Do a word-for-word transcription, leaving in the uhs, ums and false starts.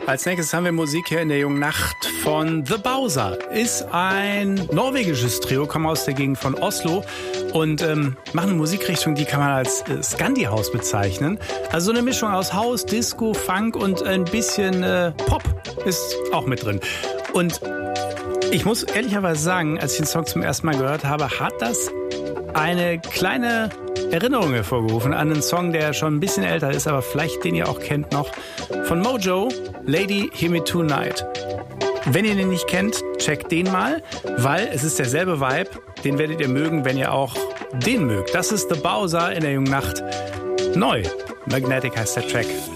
Als nächstes haben wir Musik hier in der jungen Nacht von The Bowser. Ist ein norwegisches Trio, kommen aus der Gegend von Oslo und ähm, machen eine Musikrichtung, die kann man als äh, Scandi-House bezeichnen. Also so eine Mischung aus House, Disco, Funk und ein bisschen äh, Pop ist auch mit drin. Und ich muss ehrlicherweise sagen, als ich den Song zum ersten Mal gehört habe, hat das eine kleine Erinnerung hervorgerufen an einen Song, der schon ein bisschen älter ist, aber vielleicht den ihr auch kennt noch, von Mojo, Lady Hear Me Tonight. Wenn ihr den nicht kennt, checkt den mal, weil es ist derselbe Vibe, den werdet ihr mögen, wenn ihr auch den mögt. Das ist The Bowser in der jungen Nacht. Neu. Magnetic heißt der Track.